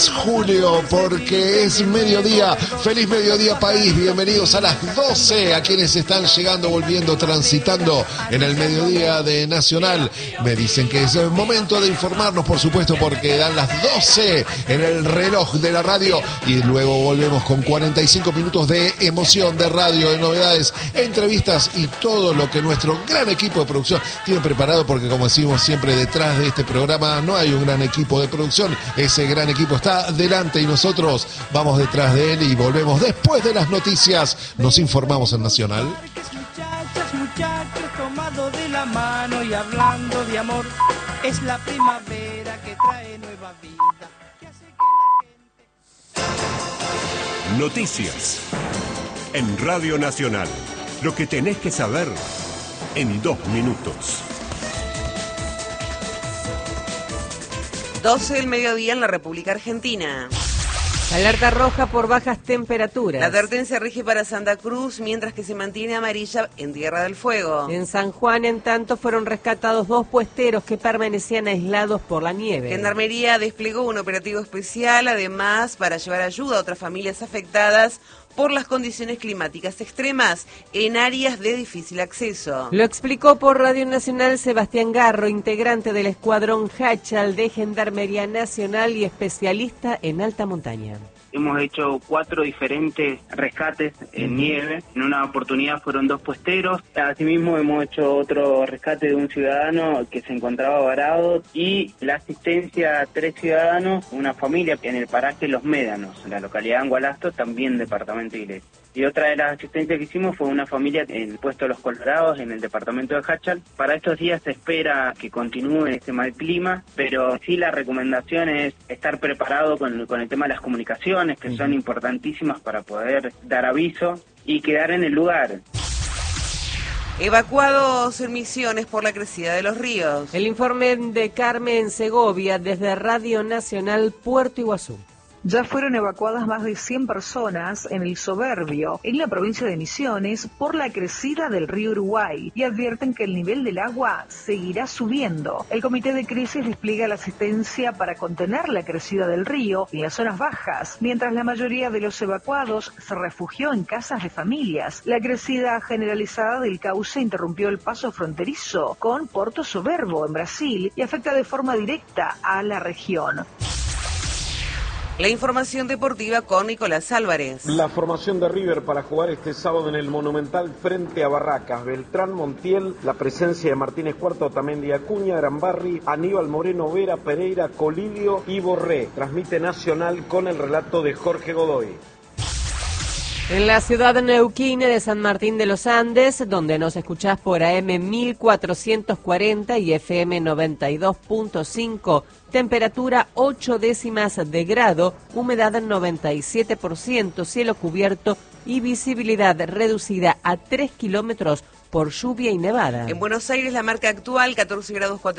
es julio porque es mediodía. Feliz mediodía, país. Bienvenidos a las 12 a quienes están llegando, volviendo, transitando en el mediodía de Nacional. Me dicen que es el momento de informarnos, por supuesto, porque dan las 12 en el reloj de la radio y luego volvemos con 45 minutos de emoción, de radio, de novedades, entrevistas y todo lo que nuestro gran equipo de producción tiene preparado, porque como decimos siempre, detrás de este programa no hay un gran equipo de producción. Ese gran equipo está delante y nosotros vamos detrás de él y volvemos después de las noticias. Nos informamos en Nacional. Muchachos tomados de la mano y hablando de amor, es la primavera que trae nueva vida, que hace que la gente... Noticias en Radio Nacional. Lo que tenés que saber en 2 minutos. 12 del mediodía en la República Argentina. Alerta roja por bajas temperaturas. La advertencia rige para Santa Cruz, mientras que se mantiene amarilla en Tierra del Fuego. En San Juan, en tanto, fueron rescatados 2 puesteros que permanecían aislados por la nieve. Gendarmería desplegó un operativo especial, además, para llevar ayuda a otras familias afectadas por las condiciones climáticas extremas en áreas de difícil acceso. Lo explicó por Radio Nacional Sebastián Garro, integrante del escuadrón Hachal de Gendarmería Nacional y especialista en alta montaña. Hemos hecho 4 diferentes rescates en nieve. En una oportunidad fueron 2 puesteros. Asimismo hemos hecho otro rescate de un ciudadano que se encontraba varado y la asistencia a 3 ciudadanos, una familia en el paraje Los Médanos, en la localidad de Angualasto, también departamento de Iglesia. Y otra de las asistencias que hicimos fue una familia en el puesto de Los Colorados, en el departamento de Hachal. Para estos días se espera que continúe este mal clima, pero sí la recomendación es estar preparado con el tema de las comunicaciones, que son importantísimas para poder dar aviso y quedar en el lugar. Evacuados en Misiones por la crecida de los ríos. El informe de Carmen Segovia desde Radio Nacional Puerto Iguazú. Ya fueron evacuadas más de 100 personas en el Soberbio, en la provincia de Misiones, por la crecida del río Uruguay y advierten que el nivel del agua seguirá subiendo. El comité de crisis despliega la asistencia para contener la crecida del río en las zonas bajas, mientras la mayoría de los evacuados se refugió en casas de familias. La crecida generalizada del cauce interrumpió el paso fronterizo con Porto Soberbo en Brasil y afecta de forma directa a la región. La información deportiva con Nicolás Álvarez. La formación de River para jugar este sábado en el Monumental frente a Barracas: Beltrán, Montiel, la presencia de Martínez Cuarto, Otamendi, Acuña, Granbarri, Aníbal Moreno, Vera, Pereira, Colidio y Borré. Transmite Nacional con el relato de Jorge Godoy. En la ciudad de Neuquén de San Martín de los Andes, donde nos escuchás por AM 1440 y FM 92.5, temperatura 8 décimas de grado, humedad 97%, cielo cubierto y visibilidad reducida a 3 kilómetros por lluvia y nevada. En Buenos Aires la marca actual 14 grados 4